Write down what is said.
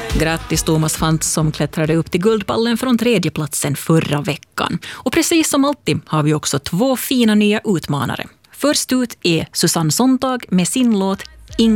Grattis Thomas Fantz som klättrade upp till guldpallen från 3:e platsen förra veckan. Och precis som alltid har vi också 2 fina nya utmanare. Först ut är Susanne Sontag med sin låt